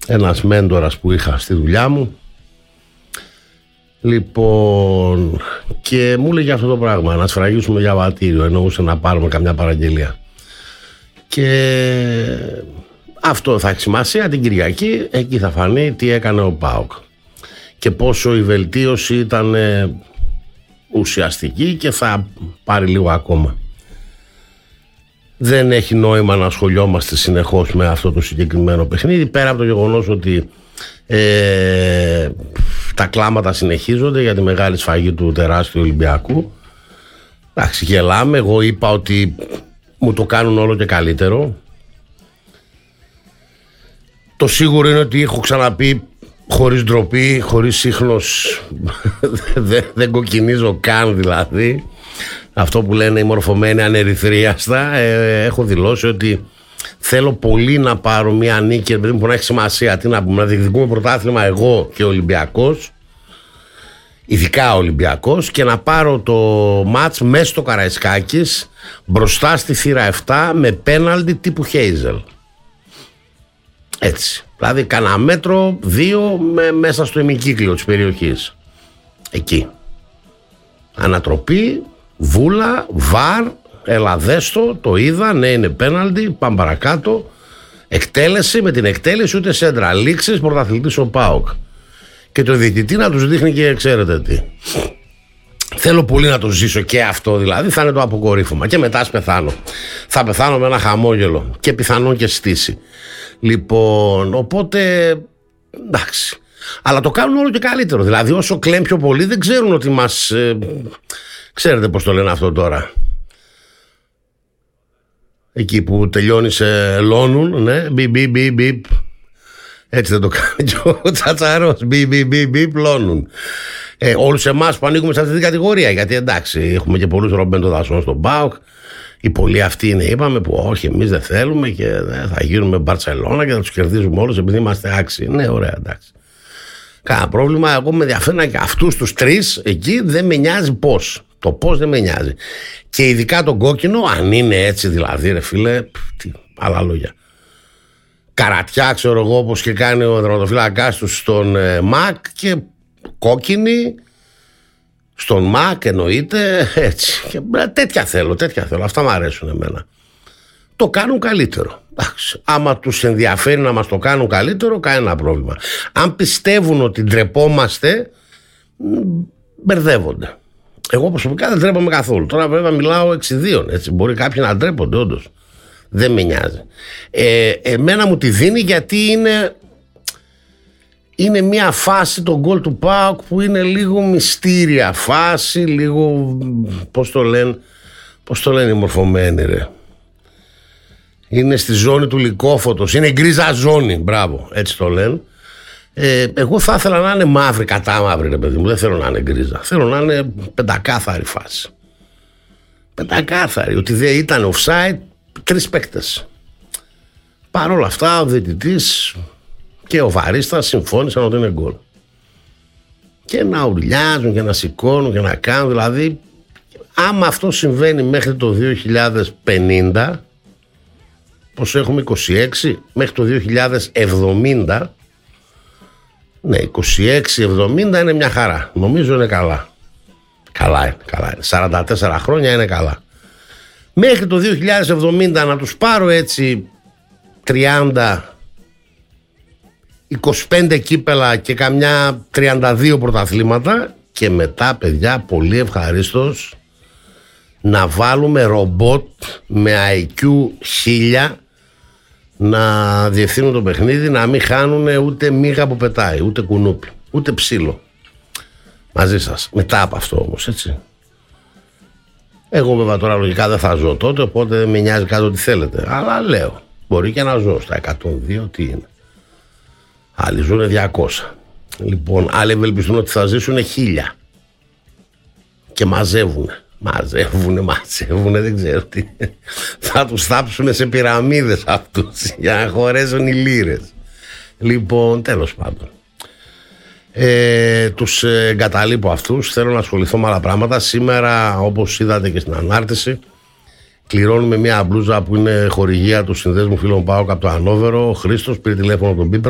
ένας μέντορας που είχα στη δουλειά μου. Λοιπόν, και μου έλεγε αυτό το πράγμα, να σφραγίσουμε διαβατήριο, εννοούσε να πάρουμε καμιά παραγγελία. Και αυτό θα έχει σημασία την Κυριακή, εκεί θα φανεί τι έκανε ο ΠΑΟΚ και πόσο η βελτίωση ήταν ουσιαστική και θα πάρει λίγο ακόμα. Δεν έχει νόημα να ασχολιόμαστε συνεχώς με αυτό το συγκεκριμένο παιχνίδι, πέρα από το γεγονός ότι τα κλάματα συνεχίζονται για τη μεγάλη σφαγή του τεράστιου Ολυμπιακού. Εντάξει, γελάμε. Εγώ είπα ότι μου το κάνουν όλο και καλύτερο. Το σίγουρο είναι ότι έχω ξαναπεί, χωρίς ντροπή, χωρίς σύχνος, δεν κοκκινίζω καν δηλαδή. Αυτό που λένε οι μορφωμένοι ανερυθρίαστα. Έχω δηλώσει ότι θέλω πολύ να πάρω μια νίκη που να έχει σημασία. Τι να πούμε, να διεκδικούμε πρωτάθλημα εγώ και ο Ολυμπιακός, ειδικά ο Ολυμπιακός, και να πάρω το μάτς μέσα στο Καραϊσκάκης μπροστά στη θύρα 7 με πέναλτι τύπου Χέιζελ. Έτσι. Δηλαδή κανένα μέτρο, 2 μέσα στο ημικύκλιο της περιοχής. Εκεί. Ανατροπή, βούλα, βαρ, έλα δέστο, το είδα, ναι είναι πέναλτι, πάμε παρακάτω. Εκτέλεση, με την εκτέλεση ούτε σέντρα. Λήξεις, πρωταθλητής ο ΠΑΟΚ. Και το διαιτητή να τους δείχνει και ξέρετε τι. Θέλω πολύ να το ζήσω και αυτό, δηλαδή θα είναι το αποκορύφωμα. Και μετά πεθάνω. Θα πεθάνω με ένα χαμόγελο και πιθανόν και στήσει. Λοιπόν, οπότε εντάξει. Αλλά το κάνουν όλο και καλύτερο. Δηλαδή όσο κλαίν πιο πολύ δεν ξέρουν ότι μας... ξέρετε πως το λένε αυτό τώρα. Εκεί που τελειώνει σε λόνουν, ναι, μπιπ. Έτσι δεν το κάνει και ο Τσατσαρός, μπιπ, λόνουν. Όλους εμάς που ανήκουμε σε αυτή την κατηγορία, γιατί εντάξει, έχουμε και πολλούς Ρομπέντο Δασόν στον ΠΑΟΚ. Οι πολλοί αυτοί είναι, είπαμε, που όχι, εμείς δεν θέλουμε και θα γίνουμε Μπαρτσελώνα και θα τους κερδίζουμε όλους επειδή είμαστε άξιοι. Ναι, ωραία, εντάξει. Κάνα πρόβλημα. Εγώ με ενδιαφέρει και αυτούς τους τρεις εκεί δεν με νοιάζει πώς. Το πώς δεν με νοιάζει. Και ειδικά τον κόκκινο, αν είναι έτσι δηλαδή, ρε φίλε, άλλα λόγια. Καρατιά, ξέρω εγώ, όπως και κάνει ο δραματοφύλακας του στον ΜΑΚ, και κόκκινη στον ΜΑΚ εννοείται, έτσι. Και τέτοια θέλω. Αυτά μου αρέσουν εμένα. Το κάνουν καλύτερο. Άμα τους ενδιαφέρει να μας το κάνουν καλύτερο, κανένα πρόβλημα. Αν πιστεύουν ότι ντρεπόμαστε, μπερδεύονται. Εγώ προσωπικά δεν ντρέπομαι καθόλου. Τώρα βέβαια μιλάω εξιδίων, έτσι. Μπορεί κάποιοι να ντρέπονται, όντως. Δεν με νοιάζει. Εμένα μου τη δίνει γιατί είναι μια φάση το γκολ του ΠΑΟΚ που είναι λίγο μυστήρια φάση, λίγο πώς το λένε οι μορφωμένοι, ρε. Είναι στη ζώνη του λυκόφωτος, είναι γκρίζα ζώνη, μπράβο, έτσι το λένε. Εγώ θα ήθελα να είναι μαύρη, κατά μαύρη, ρε παιδί μου, δεν θέλω να είναι γκρίζα, θέλω να είναι πεντακάθαρη φάση. Πεντακάθαρη, ότι δεν ήταν offside, 3 παίκτες. Παρ' όλα αυτά ο διαιτητής και ο βαρίστας συμφώνησαν ότι είναι γκολ. Και να ουρλιάζουν και να σηκώνουν και να κάνουν, δηλαδή άμα αυτό συμβαίνει μέχρι το 2050, πως έχουμε 26, μέχρι το 2070, ναι, 26-70 είναι μια χαρά. Νομίζω είναι καλά. Καλά είναι. 44 χρόνια είναι καλά. Μέχρι το 2070 να τους πάρω έτσι 30, 25 κύπελα και καμιά 32 πρωταθλήματα, και μετά, παιδιά, πολύ ευχαρίστως να βάλουμε ρομπότ με IQ 1000 να διευθύνουν το παιχνίδι, να μην χάνουν ούτε μύγα που πετάει, ούτε κουνούπι, ούτε ψήλο. Μαζί σας. Μετά από αυτό όμως, έτσι. Εγώ βέβαια τώρα λογικά δεν θα ζω τότε, οπότε δεν με νοιάζει κάτω τι θέλετε. Αλλά λέω, μπορεί και να ζω στα 102, τι είναι. Άλλοι ζουν 200. Λοιπόν, άλλοι ευελπιστούν ότι θα ζήσουν 1000. Και μαζεύουν, δεν ξέρω τι. Θα τους θάψουν σε πυραμίδες αυτούς για να χωρέσουν οι λίρες. Λοιπόν, τέλος πάντων. Τους εγκαταλείπω αυτούς. Θέλω να ασχοληθώ με άλλα πράγματα. Σήμερα, όπως είδατε και στην ανάρτηση, κληρώνουμε μια μπλούζα που είναι χορηγία του Συνδέσμου Φίλων ΠΑΟΚ από το Ανόβερο. Ο Χρήστος πήρε τηλέφωνο τον Πίπερ.